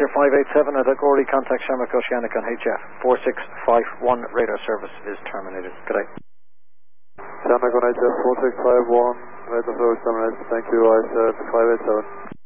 587 at Agori, contact Shamrock Oceanic on HF. 4651 radar service is terminated. Good day. Shamrock on HF 4651, radar service terminated. Thank you, I said 587.